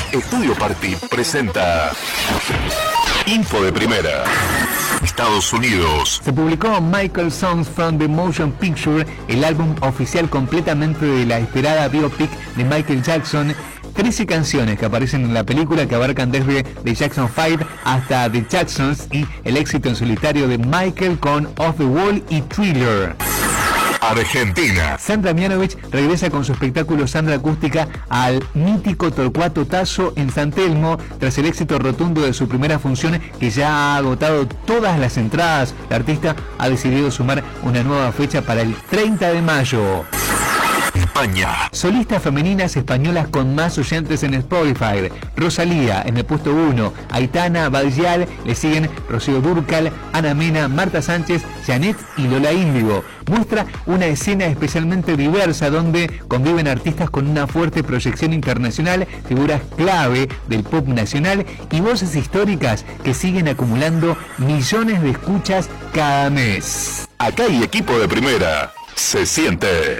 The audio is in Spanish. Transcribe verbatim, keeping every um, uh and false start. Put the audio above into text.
Estudio Party presenta Info de Primera. Estados Unidos. Se publicó Michael Songs from the Motion Picture, el álbum oficial completamente de la esperada biopic de Michael Jackson. trece canciones que aparecen en la película, que abarcan desde The Jackson Five hasta The Jacksons y el éxito en solitario de Michael con Off the Wall y Thriller. Argentina. Sandra Mianovich regresa con su espectáculo Sandra Acústica al mítico Torcuato Tazo en San Telmo, tras el éxito rotundo de su primera función, que ya ha agotado todas las entradas. La artista ha decidido sumar una nueva fecha para el treinta de mayo. España. Solistas femeninas españolas con más oyentes en Spotify. Rosalía en el puesto uno, Aitana Badial, le siguen Rocío Dúrcal, Ana Mena, Marta Sánchez, Janet y Lola Índigo. Muestra una escena especialmente diversa donde conviven artistas con una fuerte proyección internacional, figuras clave del pop nacional y voces históricas que siguen acumulando millones de escuchas cada mes. Acá hay equipo de primera. Se siente.